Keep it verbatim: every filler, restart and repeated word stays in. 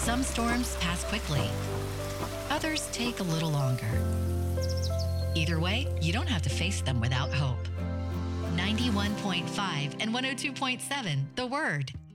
Some storms pass quickly. Others take a little longer. Either way, you don't have to face them without hope. ninety-one point five and one oh two point seven, The Word.